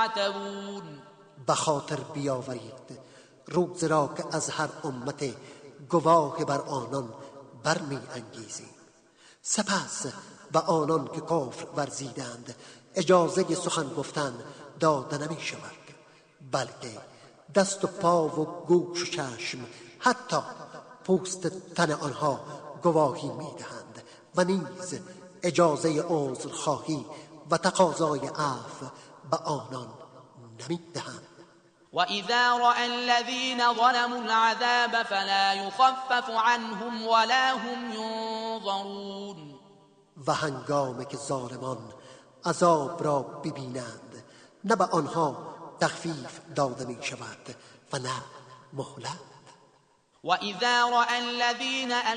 يعتبون بخاطر بیاورید روز را که از هر امت گواه بر آنان برمی انگیزیم. سپس به آنان که کفر ورزیدند اجازه سخن گفتن داده نمی شود، بلکه دست و پا و گوش و چشم حتی پوست تن آنها گواهی می دهند و نیز اجازه عذرخواهی و تقاضای عفو به آنان نمی دهند. وَإِذَا رَأَى الَّذِينَ ظَلَمُوا الْعَذَابَ فَلَا يُخَفَّفُ عَنْهُمْ وَلَا هُمْ يُنظَرُونَ و هنگامی که ظالمان عذاب را ببینند نه به آنها تخفیف داده می شود و نه مهلت. وَإِذَا رَأَى الَّذِينَ